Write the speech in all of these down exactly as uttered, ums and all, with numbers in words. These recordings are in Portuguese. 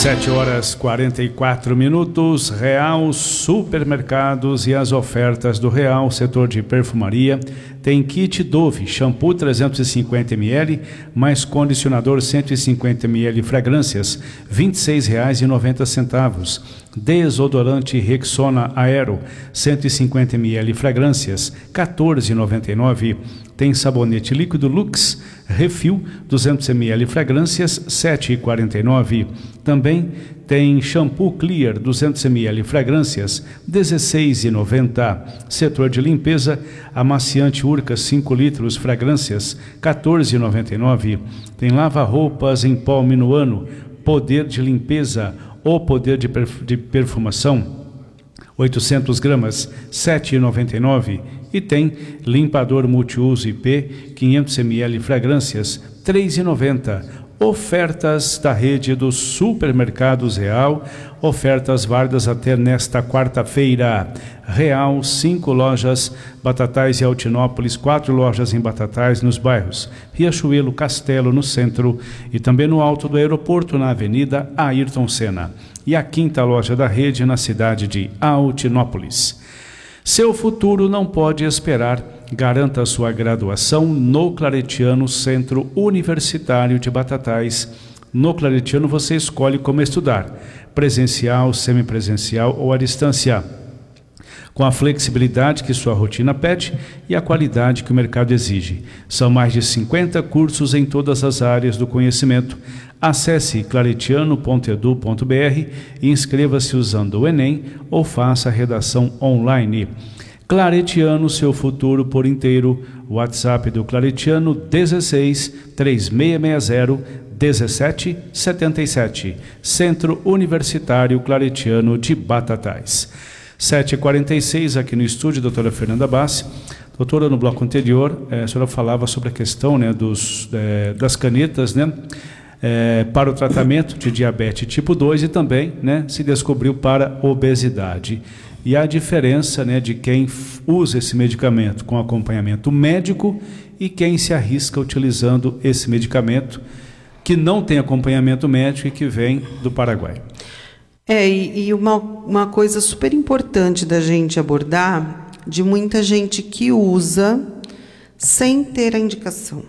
Sete horas quarenta e quatro minutos. Real Supermercados e as ofertas do Real, setor de perfumaria. Tem kit Dove, shampoo trezentos e cinquenta mililitros, mais condicionador cento e cinquenta mililitros, fragrâncias vinte e seis reais e noventa centavos. Desodorante Rexona Aero cento e cinquenta mililitros, fragrâncias quatorze reais e noventa e nove centavos. Tem sabonete líquido Lux Refil duzentos mililitros, fragrâncias sete reais e quarenta e nove centavos. Também tem shampoo Clear duzentos mililitros, fragrâncias dezesseis reais e noventa centavos. Setor de limpeza, amaciante Urca cinco litros, fragrâncias quatorze reais e noventa e nove centavos. Tem lava-roupas em pó Minuano, poder de limpeza ou poder de, perf de perfumação oitocentas gramas, sete reais e noventa e nove centavos. E tem limpador multiuso I P, quinhentos mililitros, fragrâncias, três reais e noventa centavos. Ofertas da rede dos supermercados Real, ofertas válidas até nesta quarta-feira. Real, cinco lojas, Batatais e Altinópolis, quatro lojas em Batatais, nos bairros Riachuelo, Castelo, no centro, e também no alto do aeroporto, na Avenida Ayrton Senna. E a quinta loja da rede na cidade de Altinópolis. Seu futuro não pode esperar. Garanta sua graduação no Claretiano Centro Universitário de Batatais. No Claretiano você escolhe como estudar, presencial, semipresencial ou à distância, com a flexibilidade que sua rotina pede e a qualidade que o mercado exige. São mais de cinquenta cursos em todas as áreas do conhecimento. Acesse claretiano ponto edu ponto br e inscreva-se usando o Enem ou faça a redação online. Claretiano, seu futuro por inteiro. WhatsApp do Claretiano dezesseis, três seis seis zero, dezessete setenta e sete. Centro Universitário Claretiano de Batatais. sete e quarenta e seis aqui no estúdio, doutora Fernanda Bassi. Doutora, no bloco anterior, eh, a senhora falava sobre a questão, né, dos, eh, das canetas, né, eh, para o tratamento de diabetes tipo dois e também, né, se descobriu para obesidade. E a diferença, né, de quem usa esse medicamento com acompanhamento médico e quem se arrisca utilizando esse medicamento que não tem acompanhamento médico e que vem do Paraguai. É, e, e uma, uma coisa super importante da gente abordar, de muita gente que usa sem ter a indicação.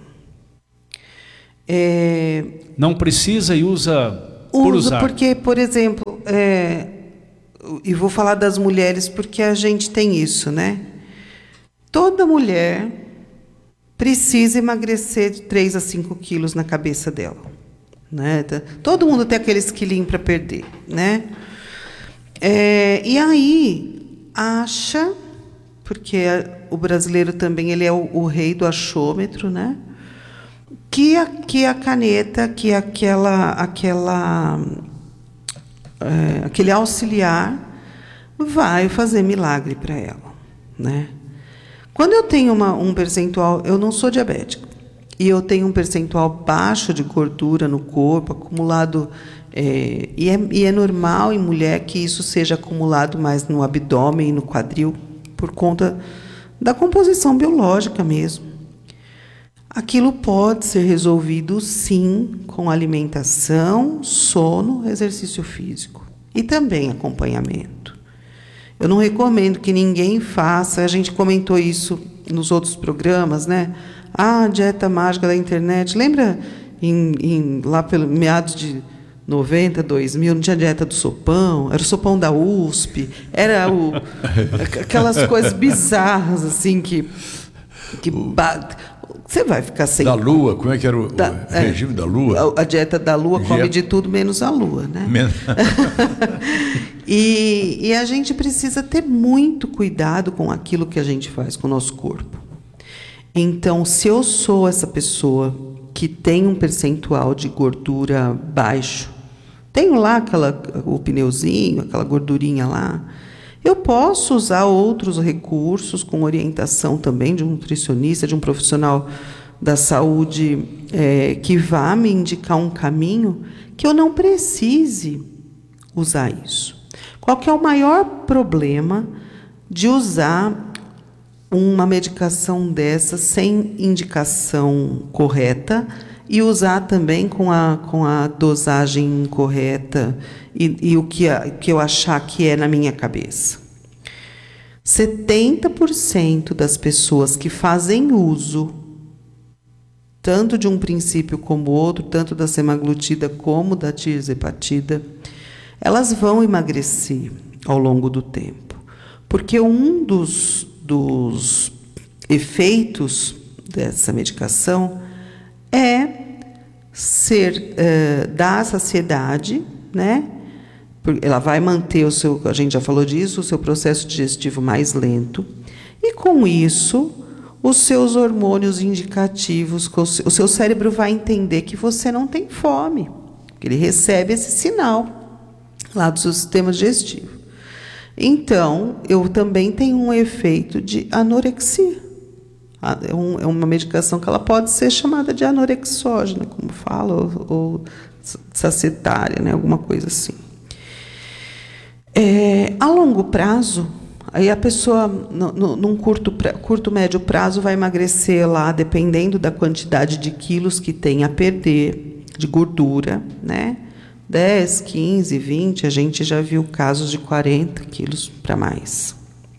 É, não precisa e usa por usa usar. Porque, por exemplo, é, e vou falar das mulheres porque a gente tem isso, né? Toda mulher precisa emagrecer de três a cinco quilos na cabeça dela, né? Todo mundo tem aqueles quilinhos para perder, né? É, e aí acha, porque o brasileiro também ele é o, o rei do achômetro, né? Que a, que a caneta, que aquela, aquela É, aquele auxiliar vai fazer milagre para ela, né? Quando eu tenho uma, um percentual, eu não sou diabética, e eu tenho um percentual baixo de gordura no corpo, acumulado, é, e, é, e é normal em mulher que isso seja acumulado mais no abdômen e no quadril, por conta da composição biológica mesmo. Aquilo pode ser resolvido, sim, com alimentação, sono, exercício físico e também acompanhamento. Eu não recomendo que ninguém faça, a gente comentou isso nos outros programas, né? Ah, dieta mágica da internet. Lembra, em, em, lá pelo meados de noventa, dois mil, não tinha dieta do sopão, era o sopão da U S P, era o, aquelas coisas bizarras, assim, que... que você vai ficar sem... Da Lua, como é que era o, da, o regime é, da Lua? A, a dieta da Lua dieta... come de tudo menos a Lua, né? Men... e, e a gente precisa ter muito cuidado com aquilo que a gente faz com o nosso corpo. Então, se eu sou essa pessoa que tem um percentual de gordura baixo, tenho lá aquela, o pneuzinho, aquela gordurinha lá, eu posso usar outros recursos com orientação também de um nutricionista, de um profissional da saúde é, que vá me indicar um caminho que eu não precise usar isso. Qual que é o maior problema de usar uma medicação dessa sem indicação correta? e usar também com a, com a dosagem correta e, e o que, a, que eu achar que é na minha cabeça. setenta por cento das pessoas que fazem uso tanto de um princípio como outro, tanto da semaglutida como da tirzepatida, elas vão emagrecer ao longo do tempo. Porque um dos, dos efeitos dessa medicação é ser, uh, dar saciedade, né? Ela vai manter o seu, a gente já falou disso, o seu processo digestivo mais lento. E com isso, os seus hormônios indicativos, o seu cérebro vai entender que você não tem fome. Ele recebe esse sinal lá do seu sistema digestivo. Então, eu também tenho um efeito de anorexia. É uma medicação que ela pode ser chamada de anorexógena, como fala, ou, ou sacitária, né? Alguma coisa assim. É, a longo prazo, aí a pessoa, no, no, num curto, curto, médio prazo, vai emagrecer lá, dependendo da quantidade de quilos que tem a perder, de gordura, né? dez, quinze, vinte, a gente já viu casos de quarenta quilos para mais.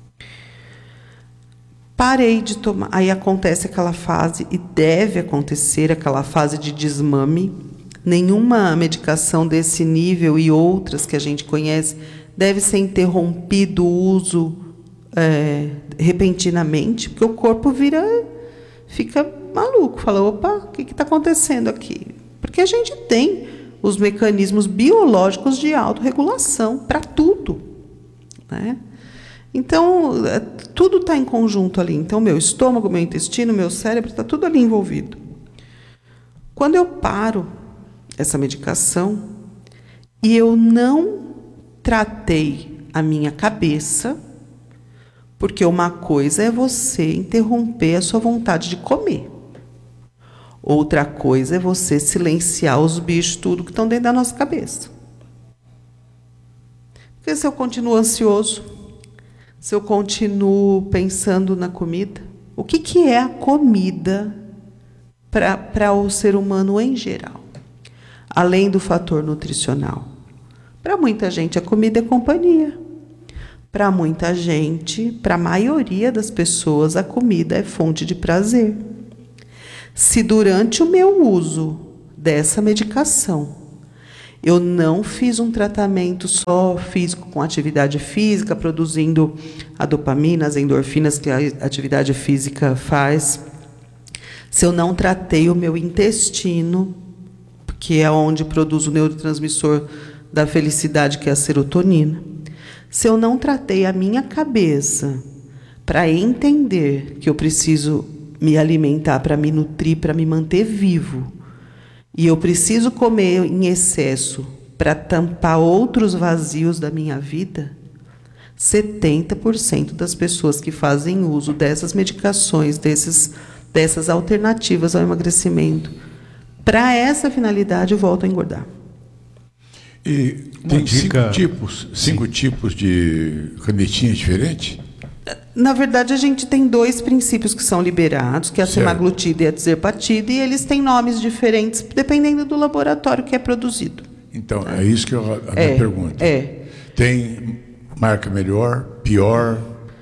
Parei de tomar, aí acontece aquela fase, e deve acontecer aquela fase de desmame. Nenhuma medicação desse nível e outras que a gente conhece deve ser interrompido o uso é, repentinamente, porque o corpo vira, fica maluco, fala, opa, o que está acontecendo aqui? Porque a gente tem os mecanismos biológicos de autorregulação para tudo, né? Então, tudo está em conjunto ali. Então, meu estômago, meu intestino, meu cérebro, está tudo ali envolvido. Quando eu paro essa medicação e eu não tratei a minha cabeça, porque uma coisa é você interromper a sua vontade de comer. Outra coisa é você silenciar os bichos, tudo que estão dentro da nossa cabeça. Porque se eu continuo ansioso, se eu continuo pensando na comida, o que, que é a comida para o ser humano em geral? Além do fator nutricional. Para muita gente, a comida é companhia. Para muita gente, para a maioria das pessoas, a comida é fonte de prazer. Se durante o meu uso dessa medicação eu não fiz um tratamento só físico com atividade física, produzindo a dopamina, as endorfinas que a atividade física faz, se eu não tratei o meu intestino, que é onde produz o neurotransmissor da felicidade, que é a serotonina, se eu não tratei a minha cabeça para entender que eu preciso me alimentar para me nutrir, para me manter vivo, e eu preciso comer em excesso para tampar outros vazios da minha vida, setenta por cento das pessoas que fazem uso dessas medicações, desses, dessas alternativas ao emagrecimento, para essa finalidade, voltam a engordar. E tem cinco tipos, cinco tipos de canetinhas diferentes? Na verdade, a gente tem dois princípios que são liberados, que é a certo. semaglutida e a tirzepatida, e eles têm nomes diferentes, dependendo do laboratório que é produzido. Então, é isso que eu, a é, minha pergunta. É. Tem marca melhor, pior?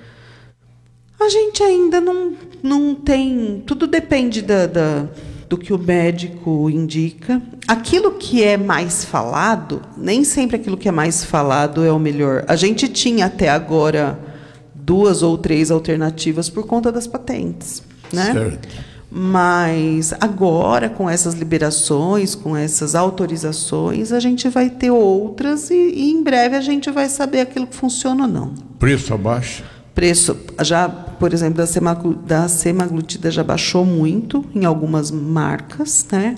A gente ainda não, não tem... Tudo depende da, da, do que o médico indica. Aquilo que é mais falado, nem sempre aquilo que é mais falado é o melhor. A gente tinha até agora duas ou três alternativas por conta das patentes, né? Certo. Mas agora, com essas liberações, com essas autorizações, a gente vai ter outras e, e em breve a gente vai saber aquilo que funciona ou não. Preço abaixo? Preço, já, por exemplo, da, semaglu, da semaglutida já baixou muito em algumas marcas, né?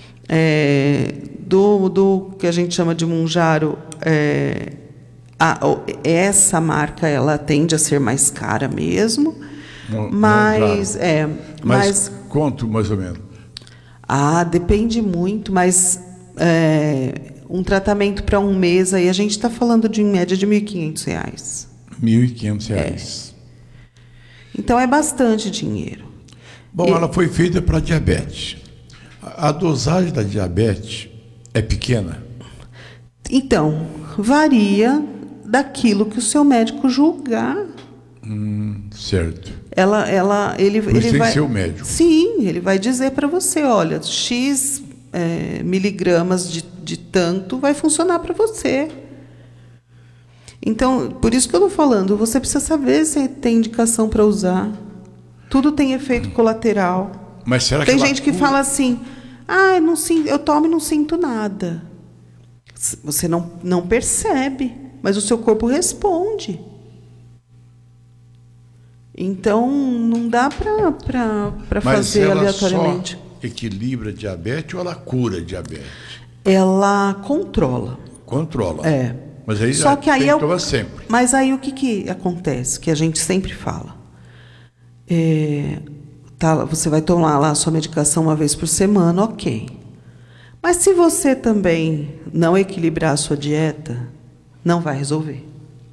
É, do, do que a gente chama de Mounjaro, é, a, essa marca ela tende a ser mais cara mesmo, Não, mas, não, é, mas, mas quanto mais ou menos? Ah, depende muito, mas é, um tratamento para um mês aí a gente está falando de em média de mil e quinhentos reais. mil e quinhentos reais. É. Então é bastante dinheiro. Bom, e... ela foi feita para diabetes. A, a dosagem da diabetes é pequena? Então, varia daquilo que o seu médico julgar. Hum, certo. Ela, ela, ele, Por isso ele tem vai, que ser o médico. Sim, ele vai dizer para você, olha, X é, miligramas de, de tanto vai funcionar para você. Então, por isso que eu estou falando, você precisa saber se tem indicação para usar. Tudo tem efeito colateral. Mas será tem que gente que cura? fala assim, ah, eu, não sinto, eu tomo e não sinto nada. Você não, não percebe, mas o seu corpo responde. Então, não dá para fazer ela aleatoriamente. Só equilibra a diabetes ou ela cura a diabetes? Ela controla. Controla. É. Mas aí Só já que aí tem é que o- tomar sempre. Mas aí o que, que acontece? Que a gente sempre fala. É, tá, você vai tomar lá a sua medicação uma vez por semana, ok. Mas se você também não equilibrar a sua dieta, não vai resolver.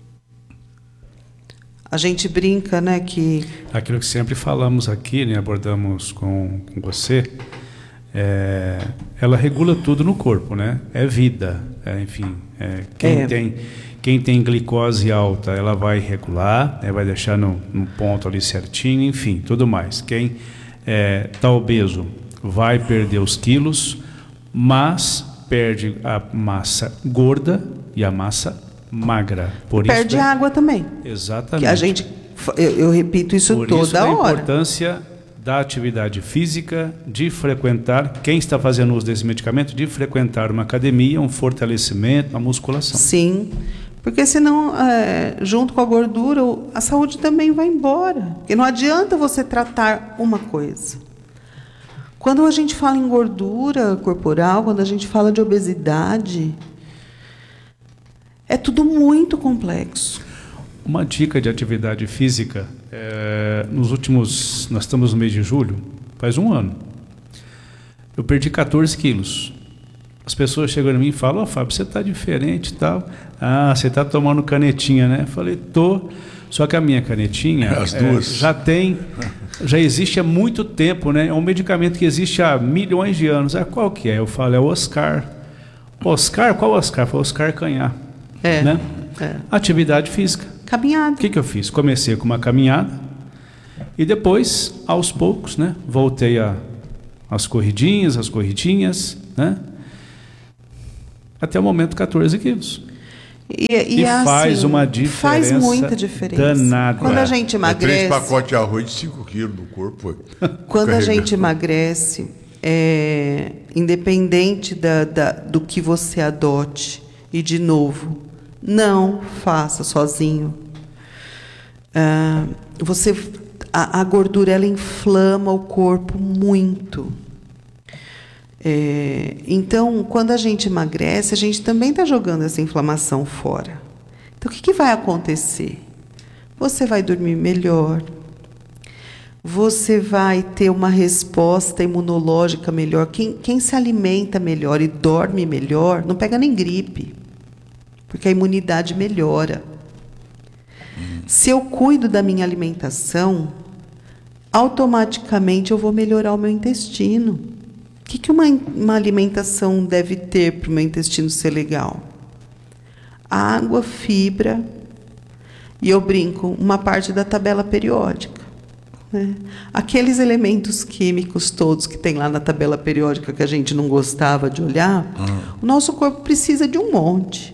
A gente brinca, né, que Aquilo que sempre falamos aqui, né, abordamos com, com você, é, ela regula tudo no corpo, né? É vida, é, enfim. É, quem, É. Tem, quem tem glicose alta, ela vai regular, né, vai deixar no, no ponto ali certinho, enfim, tudo mais. Quem está obeso vai perder os quilos, mas perde a massa gorda e a massa magra. Por perde isso, água também. Exatamente. Que a gente, eu, eu repito isso Por toda isso da hora. importância da atividade física, de frequentar, quem está fazendo uso desse medicamento, de frequentar uma academia, um fortalecimento, uma musculação. Sim, porque senão, é, junto com a gordura, o- a saúde também vai embora. Porque não adianta você tratar uma coisa. Quando a gente fala em gordura corporal, quando a gente fala de obesidade, é tudo muito complexo. Uma dica de atividade física, é, nos últimos, nós estamos no mês de julho, faz um ano, eu perdi quatorze quilos. As pessoas chegam em mim e falam, ó, Fábio, você está diferente e tal. Ah, você está tomando canetinha, né? Eu falei, tô. Só que a minha canetinha As é, duas. já tem, já existe há muito tempo, né? É um medicamento que existe há milhões de anos. Ah, qual que é? Eu falo, é o Oscar. Oscar? Qual Oscar? Foi o Oscar Canhar. É, Né? é. Atividade física. Caminhada. O que, que eu fiz? Comecei com uma caminhada e depois, aos poucos, né, voltei a as corridinhas, as corridinhas, né, até o momento quatorze quilos. E, e E é faz assim, uma diferença faz muita diferença. danada. Quando a É, gente é três emagrece, pacotes de arroz de cinco quilos no corpo. Foi. quando a Carregando. gente emagrece, é, independente da, da, do que você adote, e de novo, não faça sozinho. Ah, você, a, a gordura ela inflama o corpo muito. É, então, quando a gente emagrece, a gente também está jogando essa inflamação fora. Então, o que, que vai acontecer? Você vai dormir melhor, você vai ter uma resposta imunológica melhor. Quem, quem se alimenta melhor e dorme melhor, não pega nem gripe, porque a imunidade melhora. Se eu cuido da minha alimentação, automaticamente eu vou melhorar o meu intestino. O que, que uma, uma alimentação deve ter para o meu intestino ser legal? Água, fibra, e eu brinco, uma parte da tabela periódica. Né? Aqueles elementos químicos todos que tem lá na tabela periódica que a gente não gostava de olhar, o nosso corpo precisa de um monte.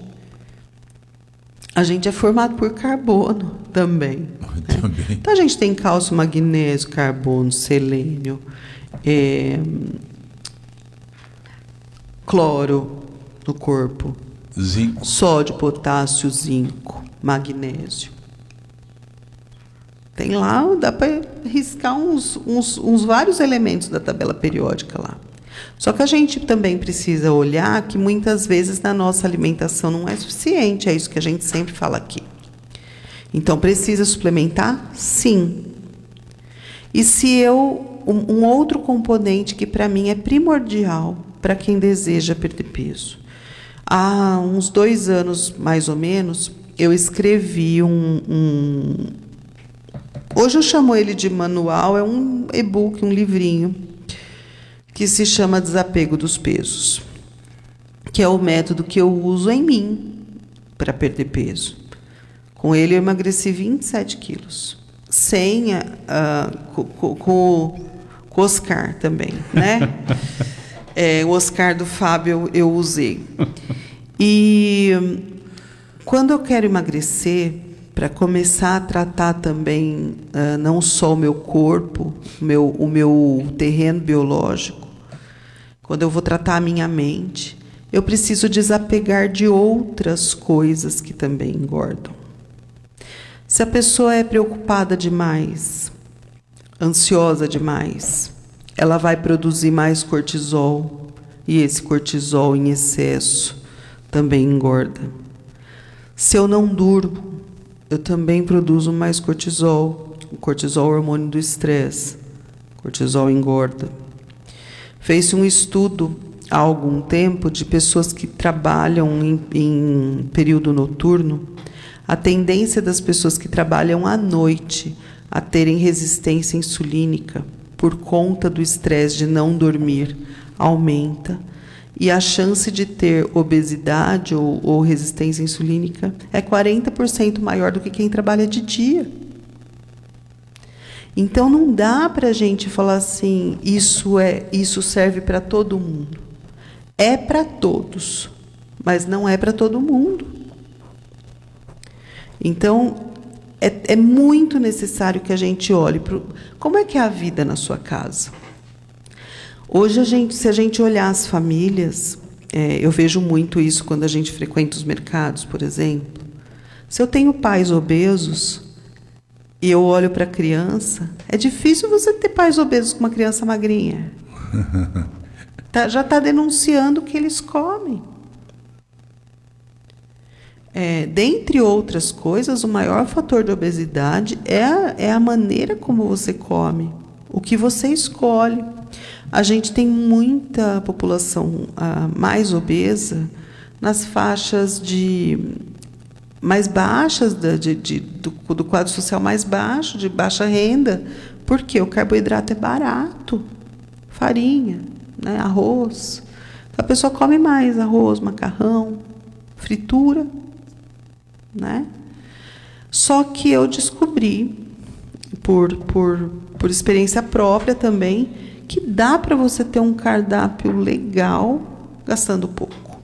A gente é formado por carbono também. Né? Também. Então a gente tem cálcio, magnésio, carbono, selênio, é, cloro no corpo, Zinco. sódio, potássio, zinco, magnésio. Tem lá, dá para riscar uns, uns, uns vários elementos da tabela periódica lá. Só que a gente também precisa olhar que muitas vezes na nossa alimentação não é suficiente, é isso que a gente sempre fala aqui. Então, precisa suplementar? Sim. E se eu... Um, um outro componente que para mim é primordial para quem deseja perder peso. Há uns dois anos, mais ou menos, eu escrevi um... um hoje eu chamo ele de manual, é um e-book, um livrinho, que se chama desapego dos pesos, que é o método que eu uso em mim para perder peso. Com ele eu emagreci vinte e sete quilos, sem uh, com, com, com o Oscar também, né? É, o Oscar do Fábio eu usei. E quando eu quero emagrecer, para começar a tratar também uh, não só o meu corpo, o meu, o meu terreno biológico, quando eu vou tratar a minha mente, eu preciso desapegar de outras coisas que também engordam. Se a pessoa é preocupada demais, ansiosa demais, ela vai produzir mais cortisol, e esse cortisol em excesso também engorda. Se eu não durmo, eu também produzo mais cortisol. O cortisol é o hormônio do estresse. Cortisol engorda. Fez-se um estudo há algum tempo de pessoas que trabalham em, em período noturno. A tendência das pessoas que trabalham à noite a terem resistência insulínica por conta do estresse de não dormir aumenta. E a chance de ter obesidade ou, ou resistência insulínica é quarenta por cento maior do que quem trabalha de dia. Então não dá para a gente falar assim, isso, é, isso serve para todo mundo. É para todos, mas não é para todo mundo. Então é, é muito necessário que a gente olhe para como é que é a vida na sua casa. Hoje, a gente, se a gente olhar as famílias, é, eu vejo muito isso quando a gente frequenta os mercados, por exemplo. Se eu tenho pais obesos e eu olho para a criança, é difícil você ter pais obesos com uma criança magrinha. Tá, já está denunciando o que eles comem. É, dentre outras coisas, o maior fator de obesidade é a, é a maneira como você come, o que você escolhe. A gente tem muita população ah, mais obesa nas faixas de mais baixas da, de, de, do, do quadro social mais baixo, de baixa renda, porque o carboidrato é barato, farinha, né, arroz. A pessoa come mais arroz, macarrão, fritura, né? Só que eu descobri, por, por, por experiência própria também, que dá para você ter um cardápio legal gastando pouco.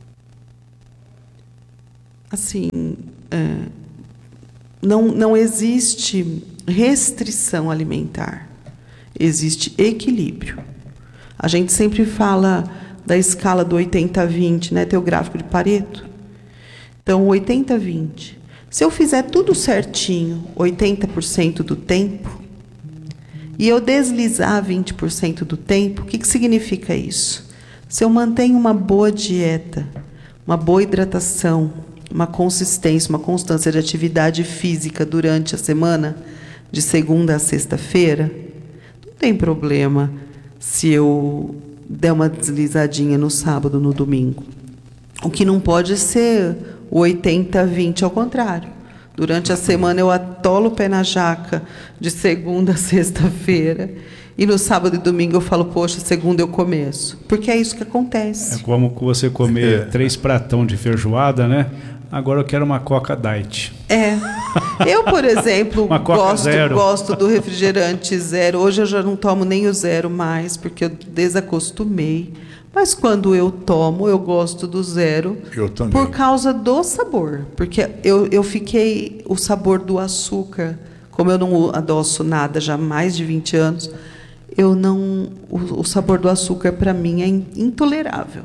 Assim, é, não, não existe restrição alimentar, existe equilíbrio. A gente sempre fala da escala do oitenta a vinte, né? Tem o gráfico de Pareto. Então, oitenta a vinte. Se eu fizer tudo certinho, oitenta por cento do tempo, e eu deslizar vinte por cento do tempo, o que, que significa isso? Se eu mantenho uma boa dieta, uma boa hidratação, uma consistência, uma constância de atividade física durante a semana, de segunda a sexta-feira, não tem problema se eu der uma deslizadinha no sábado, no domingo. O que não pode ser o oitenta a vinte, ao contrário. Durante a semana eu atolo o pé na jaca de segunda a sexta-feira. E no sábado e domingo eu falo, poxa, segunda eu começo. Porque é isso que acontece. É como você comer é. três pratão de feijoada, né? Agora eu quero uma Coca Diet. É. Eu, por exemplo, gosto, gosto do refrigerante zero. Hoje eu já não tomo nem o zero mais, porque eu desacostumei. Mas quando eu tomo, eu gosto do zero. Eu também. Por causa do sabor. Porque eu, eu fiquei... O sabor do açúcar, como eu não adoço nada já há mais de vinte anos, eu não... O, o sabor do açúcar, para mim, é intolerável.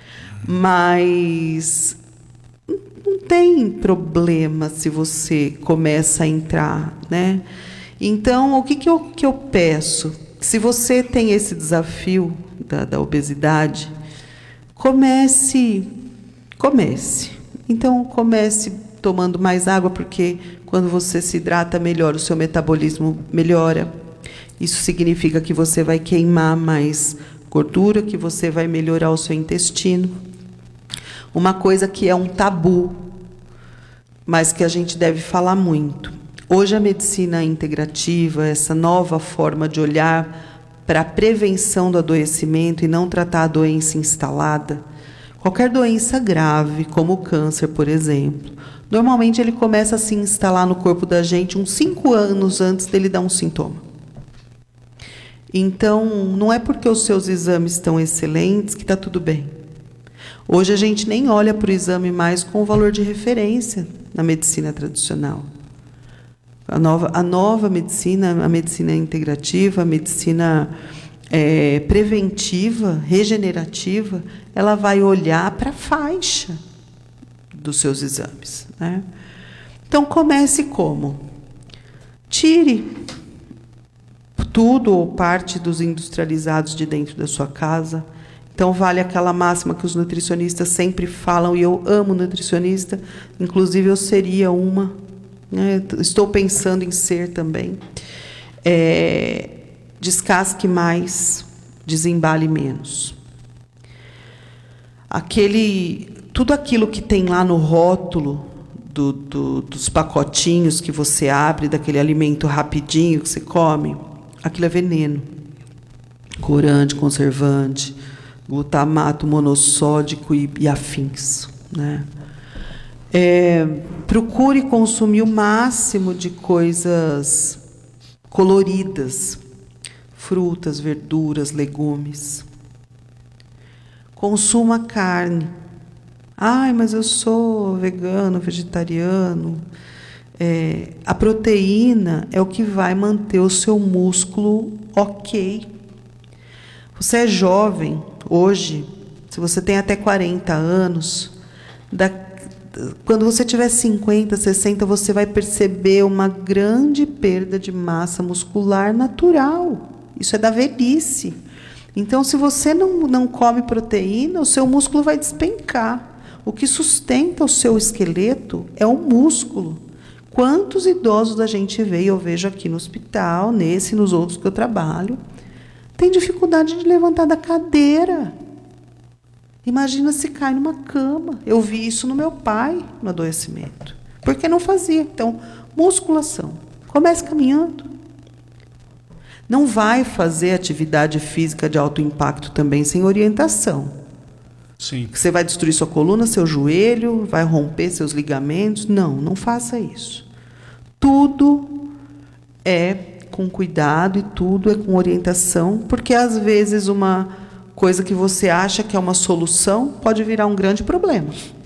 Mas não tem problema se você começa a entrar, né? Então, o que, que, eu, que eu peço? Se você tem esse desafio da, da obesidade, comece, comece. Então, comece tomando mais água, porque quando você se hidrata melhor, o seu metabolismo melhora. Isso significa que você vai queimar mais gordura, que você vai melhorar o seu intestino. Uma coisa que é um tabu, mas que a gente deve falar muito. Hoje a medicina integrativa, essa nova forma de olhar para a prevenção do adoecimento e não tratar a doença instalada, qualquer doença grave, como o câncer, por exemplo, normalmente ele começa a se instalar no corpo da gente uns cinco anos antes dele dar um sintoma. Então, não é porque os seus exames estão excelentes que está tudo bem. Hoje a gente nem olha para o exame mais com o valor de referência na medicina tradicional. A nova, a nova medicina, a medicina integrativa, a medicina é, preventiva, regenerativa, ela vai olhar para a faixa dos seus exames, né? Então, comece como? Tire tudo ou parte dos industrializados de dentro da sua casa. Então, vale aquela máxima que os nutricionistas sempre falam, e eu amo nutricionista, inclusive eu seria uma, né? Estou pensando em ser também. É, descasque mais, desembale menos. Aquele, tudo aquilo que tem lá no rótulo do, do, dos pacotinhos que você abre, daquele alimento rapidinho que você come, aquilo é veneno. Corante, conservante, glutamato monossódico e, e afins, né? É, procure consumir o máximo de coisas coloridas, frutas, verduras, legumes. Consuma carne. Ai, mas eu sou vegano, vegetariano. É, a proteína é o que vai manter o seu músculo ok. Você é jovem hoje, se você tem até quarenta anos, da, quando você tiver cinquenta, sessenta, você vai perceber uma grande perda de massa muscular natural. Isso é da velhice. Então, se você não, não come proteína, o seu músculo vai despencar. O que sustenta o seu esqueleto é o músculo. Quantos idosos a gente vê, eu vejo aqui no hospital, nesse e nos outros que eu trabalho, tem dificuldade de levantar da cadeira. Imagina se cai numa cama. Eu vi isso no meu pai, no adoecimento. Porque não fazia. Então, musculação. Comece caminhando. Não vai fazer atividade física de alto impacto também sem orientação. Sim. Você vai destruir sua coluna, seu joelho, vai romper seus ligamentos. Não, não faça isso. Tudo é com cuidado e tudo é com orientação, porque às vezes uma coisa que você acha que é uma solução pode virar um grande problema.